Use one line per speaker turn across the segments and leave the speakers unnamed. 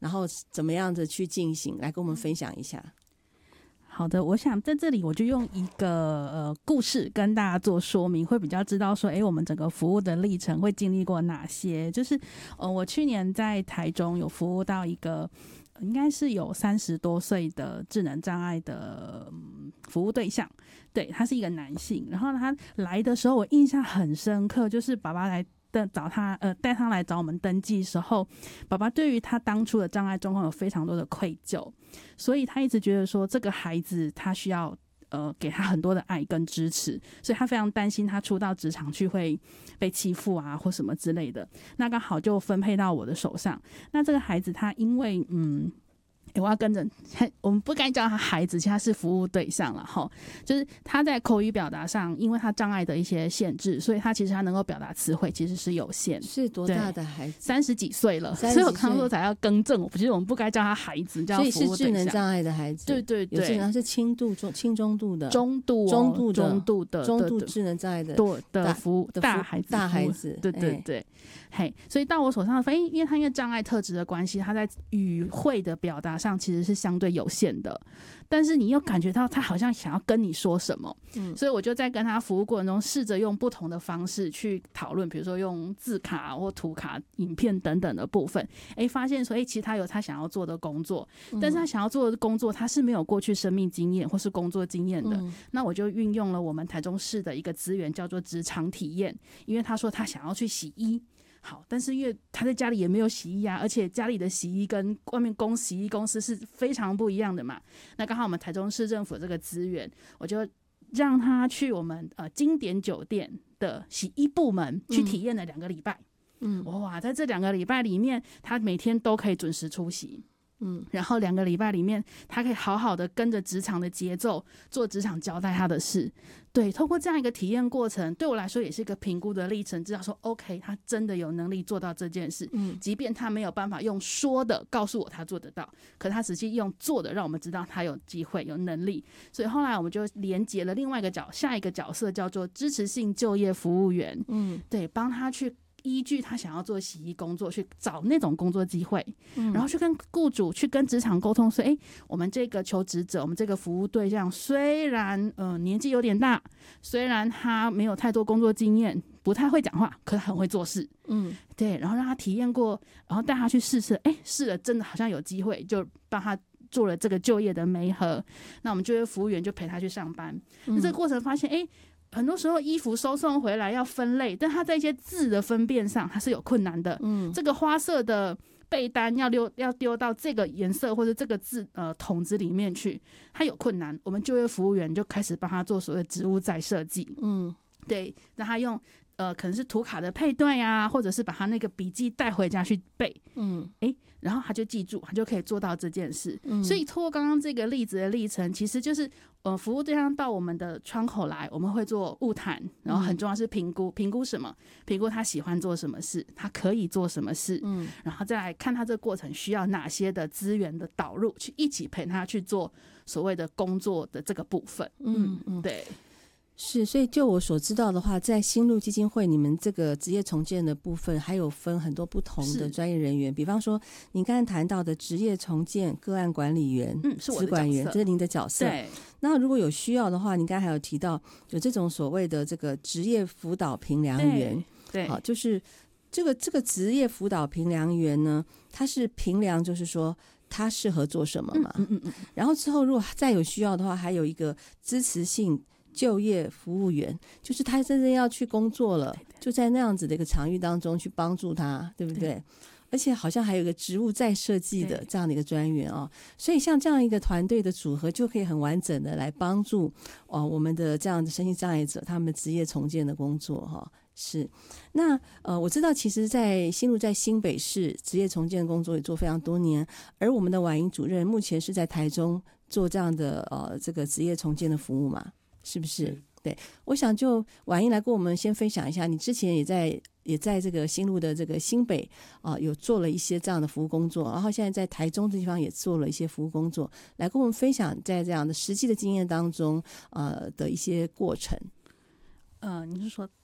然后怎么样的去进行，来跟我们分享一下。
好的，我想在这里我就用一个故事跟大家做说明，会比较知道说，我们整个服务的历程会经历过哪些。就是我去年在台中有服务到一个应该是有30多岁的智能障碍的服务对象，对，他是一个男性。然后他来的时候我印象很深刻，就是爸爸来找他带他来找我们登记的时候，爸爸对于他当初的障碍状况有非常多的愧疚，所以他一直觉得说这个孩子他需要给他很多的爱跟支持，所以他非常担心他出到职场去会被欺负啊或什么之类的。那刚好就分配到我的手上。那这个孩子他因为我要跟着，我们不该叫他孩子，其实他是服务对象了哈。就是他在口语表达上，因为他障碍的一些限制，所以他其实他能够表达词汇其实是有限。
是多大的孩子
？30几岁了，所以我刚刚说才要更正，其实我们不该叫他孩子，叫他服务对象。
所以是智能障碍的孩子，
对对对，
有智能是轻中度的、
中度
智能障碍的
服务大孩子，对对对。所以到我手上，因为他因为障碍特质的关系，他在语汇的表达上其实是相对有限的，但是你又感觉到他好像想要跟你说什么，所以我就在跟他服务过程中试着用不同的方式去讨论，比如说用字卡或图卡、影片等等的部分，发现说其实他有他想要做的工作，但是他想要做的工作他是没有过去生命经验或是工作经验的，那我就运用了我们台中市的一个资源叫做职场体验，因为他说他想要去洗衣，好，但是因为他在家里也没有洗衣啊，而且家里的洗衣跟外面洗衣公司是非常不一样的嘛。那刚好我们台中市政府这个资源，我就让他去我们经典酒店的洗衣部门去体验了2个礼拜。哇，在这2个礼拜里面，他每天都可以准时出席。然后2个礼拜里面，他可以好好的跟着职场的节奏做职场交代他的事。对，透过这样一个体验过程，对我来说也是一个评估的历程，知道说 OK 他真的有能力做到这件事，即便他没有办法用说的告诉我他做得到，可他实际用做的让我们知道他有机会有能力。所以后来我们就连结了另外下一个角色，叫做支持性就业服务员。对，帮他去依据他想要做洗衣工作去找那种工作机会，然后去跟雇主去跟职场沟通说，我们这个求职者，我们这个服务对象虽然年纪有点大，虽然他没有太多工作经验，不太会讲话，可是很会做事。对，然后让他体验过，然后带他去试试，试了真的好像有机会，就帮他做了这个就业的媒合。那我们就业服务员就陪他去上班。那这个过程发现很多时候衣服收送回来要分类，但他在一些字的分辨上他是有困难的。这个花色的被单要丢到这个颜色或者这个字桶子里面去，他有困难。我们就业服务员就开始帮他做所谓职务再设计。对，让他用可能是图卡的配对啊，或者是把他那个笔记带回家去背。然后他就记住，他就可以做到这件事。所以透过刚刚这个例子的历程，其实就是服务对象到我们的窗口来，我们会做晤谈，然后很重要是评估什么？评估他喜欢做什么事，他可以做什么事。然后再来看他这个过程需要哪些的资源的导入，去一起陪他去做所谓的工作的这个部分。对。
是，所以就我所知道的话，在新路基金会你们这个职业重建的部分还有分很多不同的专业人员，比方说你刚才谈到的职业重建个案管理员、
是我的
资管员，
角色，
这是您的角色。
对，
那如果有需要的话，你刚才还有提到有这种所谓的这个职业辅导评量员。
对，
好，就是这个职业辅导评量员呢，他是评量就是说他适合做什么嘛。然后之后如果再有需要的话，还有一个支持性就业服务员，就是他真正要去工作了，就在那样子的一个场域当中去帮助他，对不对？而且好像还有一个职务再设计的这样的一个专员所以像这样一个团队的组合就可以很完整的来帮助我们的这样的身心障碍者他们职业重建的工作是，那我知道其实在新路在新北市职业重建的工作也做非常多年，而我们的婉莹主任目前是在台中做这样的这个职业重建的服务嘛，是不是？对，我想就婉莹来跟我们先分享一下，你之前也在这个新路的这个新北有做了一些这样的服务工作，然后现在在台中这地方也做了一些服务工作，来跟我们分享在这样的实际的经验当中的一些过程。
你是说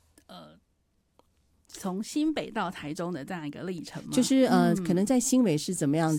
从新北到台中的这样一个历程吗？
就是可能在新北是怎么样